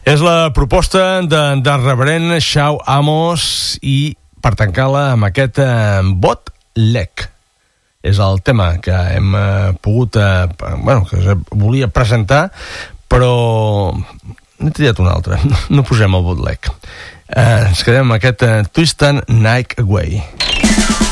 És la proposta de reverend Shao Amos i per tancar-la amb aquest Bootleg. És el tema que hem pogut, que us volia presentar, però n'he triat un altre. No posem el Bootleg. Ens quedem amb aquest Twist and Night Away.